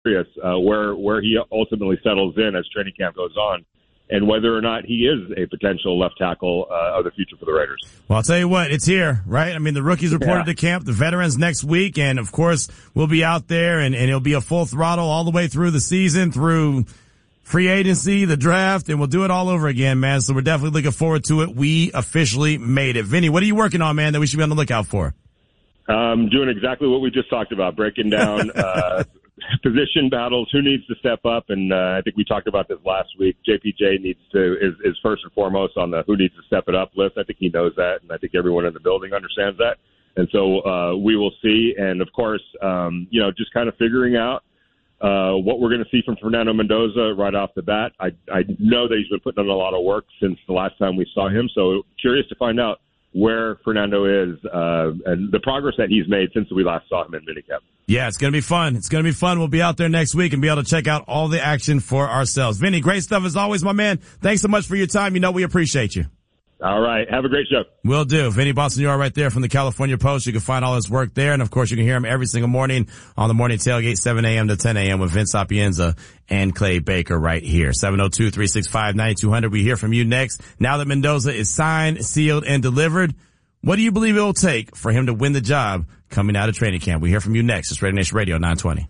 curious where he ultimately settles in as training camp goes on, and whether or not he is a potential left tackle of the future for the Raiders. Well, I'll tell you what, it's here, right? I mean, the rookies reported to camp, the veterans next week, and of course we'll be out there, and it'll be a full throttle all the way through the season, through free agency, the draft, and we'll do it all over again, man. So we're definitely looking forward to it. We officially made it. Vinny, what are you working on, man, that we should be on the lookout for? Doing exactly what we just talked about, breaking down position battles, who needs to step up, and I think we talked about this last week. JPJ is first and foremost on the who needs to step it up list. I think he knows that, and I think everyone in the building understands that. And so we will see, and of course, just kind of figuring out what we're going to see from Fernando Mendoza right off the bat. I know that he's been putting in a lot of work since the last time we saw him, so curious to find out where Fernando is and the progress that he's made since we last saw him in minicamp. Yeah, it's going to be fun. It's going to be fun. We'll be out there next week and be able to check out all the action for ourselves. Vinny, great stuff as always, my man. Thanks so much for your time. You know we appreciate you. All right. Have a great show. Will do. Vinny Bonsignore right there from the California Post. You can find all his work there. And, of course, you can hear him every single morning on the Morning Tailgate, 7 a.m. to 10 a.m. with Vince Sapienza and Clay Baker right here. 702-365-9200. We hear from you next. Now that Mendoza is signed, sealed, and delivered, what do you believe it will take for him to win the job coming out of training camp? We hear from you next. It's Raider Nation Radio 920.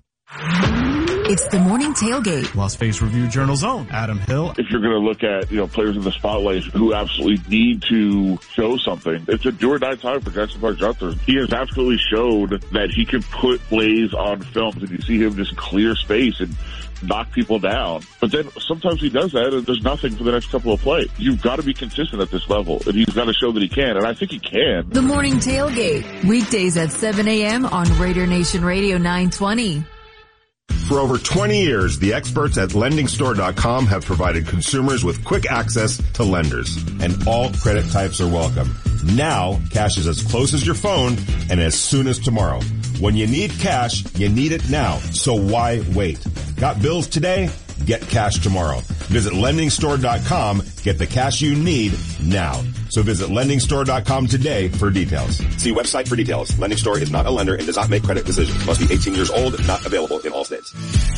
It's the Morning Tailgate. Las Vegas Review-Journal's own Adam Hill. If you're going to look at, players in the spotlight who absolutely need to show something, it's a do-or-die time for Jackson Park-Johnson. He has absolutely showed that he can put plays on film, and you see him just clear space and knock people down. But then sometimes he does that and there's nothing for the next couple of plays. You've got to be consistent at this level, and he's got to show that he can, and I think he can. The Morning Tailgate, weekdays at 7 a.m. on Raider Nation Radio 920. For over 20 years, the experts at LendingStore.com have provided consumers with quick access to lenders, and all credit types are welcome. Now, cash is as close as your phone and as soon as tomorrow. When you need cash, you need it now, so why wait? Got bills today? Get cash tomorrow. Visit LendingStore.com. Get the cash you need now. So visit LendingStore.com today for details. See website for details. Lending Store is not a lender and does not make credit decisions. Must be 18 years old. Not available in all states.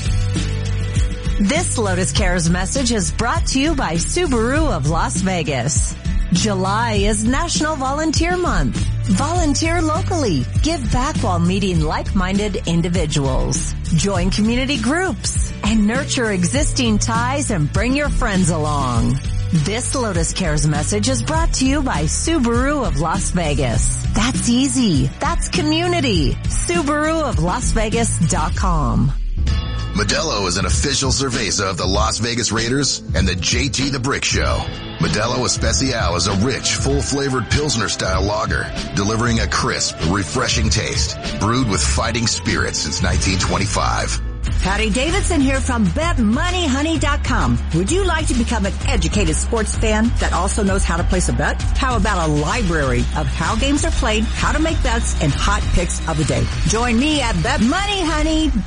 This Lotus Cares message is brought to you by Subaru of Las Vegas. July is National Volunteer Month. Volunteer locally. Give back while meeting like-minded individuals. Join community groups and nurture existing ties and bring your friends along. This Lotus Cares message is brought to you by Subaru of Las Vegas. That's easy. That's community. SubaruofLasVegas.com. Modelo is an official cerveza of the Las Vegas Raiders and the JT the Brick Show. Modelo Especial is a rich, full-flavored Pilsner-style lager, delivering a crisp, refreshing taste, brewed with fighting spirit since 1925. Patty Davidson here from BetMoneyHoney.com. Would you like to become an educated sports fan that also knows how to place a bet? How about a library of how games are played, how to make bets, and hot picks of the day? Join me at BetMoneyHoney.com.